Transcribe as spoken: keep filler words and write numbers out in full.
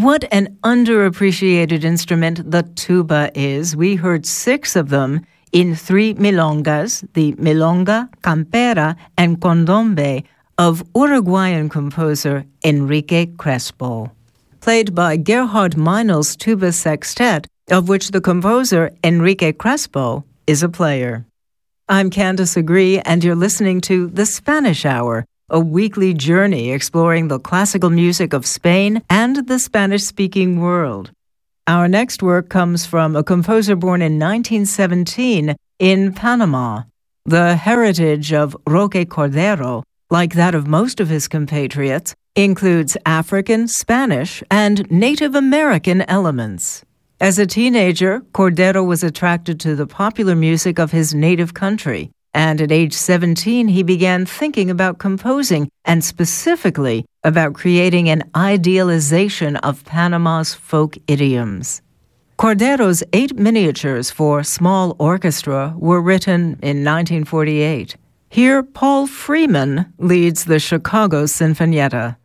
What an underappreciated instrument the tuba is. We heard six of them in three milongas, the Milonga, Campera, and Condombe of Uruguayan composer Enrique Crespo. Played by Gerhard Meinl's tuba sextet, of which the composer Enrique Crespo is a player. I'm Candace Agree, and you're listening to The Spanish Hour, a weekly journey exploring the classical music of Spain and the Spanish-speaking world. Our next work comes from a composer born in nineteen seventeen in Panama. The heritage of Roque Cordero, like that of most of his compatriots, includes African, Spanish, and Native American elements. As a teenager, Cordero was attracted to the popular music of his native country, and at age seventeen he began thinking about composing, and specifically about creating an idealization of Panama's folk idioms. Cordero's eight miniatures for small orchestra were written in nineteen forty-eight. Here, Paul Freeman leads the Chicago Sinfonietta.